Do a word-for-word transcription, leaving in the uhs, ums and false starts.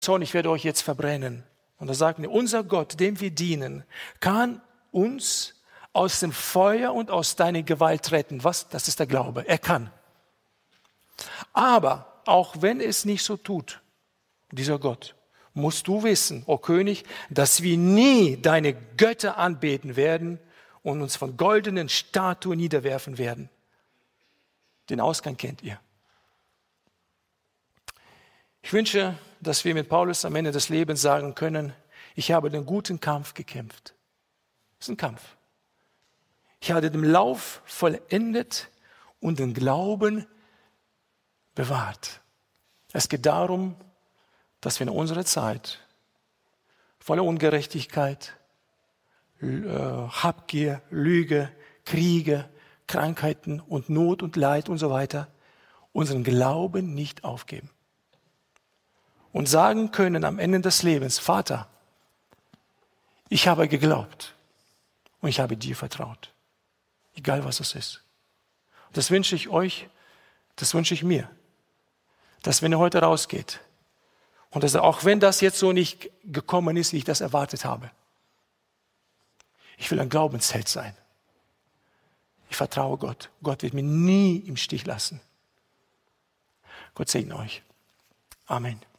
Zorn, ich werde euch jetzt verbrennen. Und da sagt er, unser Gott, dem wir dienen, kann uns aus dem Feuer und aus deiner Gewalt retten. Was? Das ist der Glaube. Er kann. Aber auch wenn es nicht so tut, dieser Gott, musst du wissen, o König, dass wir nie deine Götter anbeten werden und uns von goldenen Statuen niederwerfen werden. Den Ausgang kennt ihr. Ich wünsche, dass wir mit Paulus am Ende des Lebens sagen können, ich habe den guten Kampf gekämpft. Das ist ein Kampf. Ich habe den Lauf vollendet und den Glauben bewahrt. Es geht darum, dass wir in unserer Zeit voller Ungerechtigkeit, Habgier, Lüge, Kriege, Krankheiten und Not und Leid und so weiter unseren Glauben nicht aufgeben. Und sagen können am Ende des Lebens, Vater, ich habe geglaubt und ich habe dir vertraut. Egal was es ist. Das wünsche ich euch, das wünsche ich mir. Dass wenn ihr heute rausgeht und dass, auch wenn das jetzt so nicht gekommen ist, wie ich das erwartet habe, ich will ein Glaubensheld sein. Ich vertraue Gott. Gott wird mich nie im Stich lassen. Gott segne euch. Amen.